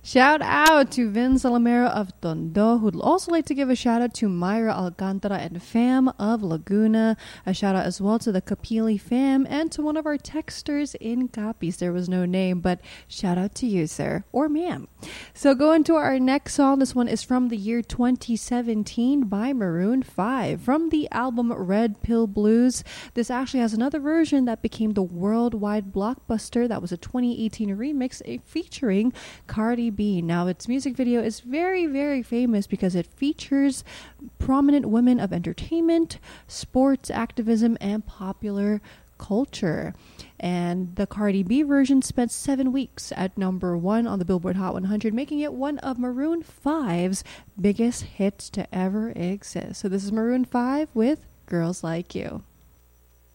Shout out to Vin Salamero of Tondo, who'd also like to give a shout out to Myra Alcantara and fam of Laguna. A shout out as well to the Kapili fam and to one of our texters in Capiz. There was no name, but shout out to you, sir, or ma'am. So going to our next song. This one is from the year 2017 by Maroon 5 from the album Red Pill Blues. This actually has another version that became the worldwide blockbuster. That was a 2018 remix featuring Cardi B. Now, its music video is very, very famous because it features prominent women of entertainment, sports, activism, and popular culture. And the Cardi B version spent 7 weeks at number 1 on the Billboard Hot 100, making it one of Maroon 5's biggest hits to ever exist. So this is Maroon 5 with Girls Like You.